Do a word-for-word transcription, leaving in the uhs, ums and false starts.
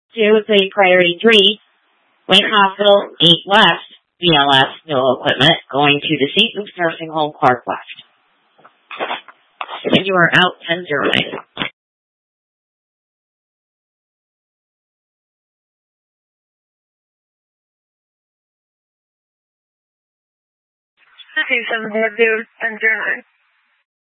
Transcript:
two, City Priority three, Wayne Hospital, eight West, B L S, no equipment, going to the Saint Luke's Nursing Home, Clark West. And you are out ten zero nine. Okay, seven zero zero ten zero nine.